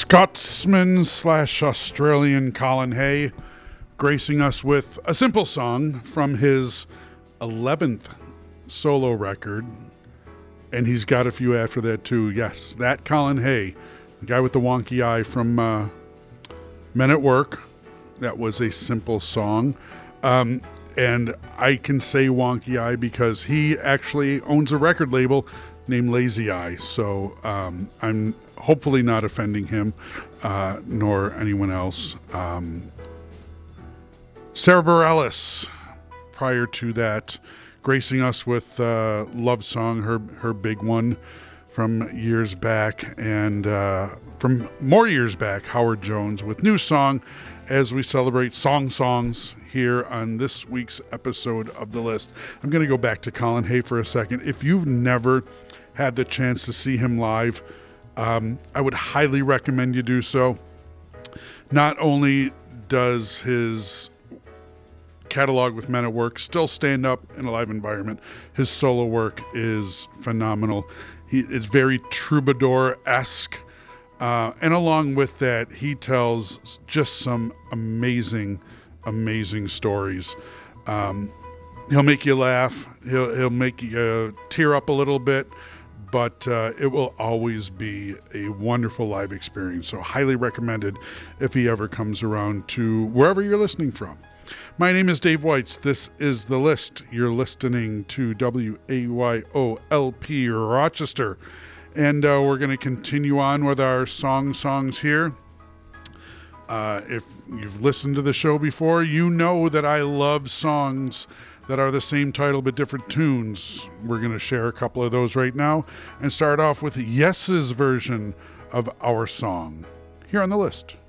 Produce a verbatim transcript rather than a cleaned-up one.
Scotsman slash Australian Colin Hay, gracing us with a simple song from his eleventh solo record. And he's got a few after that too. Yes, that Colin Hay, the guy with the wonky eye from uh, Men at Work. That was a simple song. Um, and I can say wonky eye because he actually owns a record label named Lazy Eye. So um, I'm hopefully not offending him, uh, nor anyone else. Um, Sarah Bareilles, prior to that, gracing us with uh, Love Song, her her big one from years back, and uh, from more years back, Howard Jones with New Song, as we celebrate Song Songs here on this week's episode of The List. I'm going to go back to Colin Hay for a second. If you've never had the chance to see him live, um, I would highly recommend you do so. Not only does his catalog with Men at Work still stand up in a live environment, his solo work is phenomenal. He is very troubadour-esque, uh, and along with that, he tells just some amazing, amazing stories. Um, he'll make you laugh. He'll he'll make you uh, tear up a little bit, but uh, it will always be a wonderful live experience. So highly recommended if he ever comes around to wherever you're listening from. My name is Dave Weitz. This is The List. You're listening to W A Y O L P Rochester. And uh, we're going to continue on with our song songs here. Uh, if you've listened to the show before, you know that I love songs that are the same title but different tunes. We're going to share a couple of those right now and start off with Yes's version of Our Song here on The List.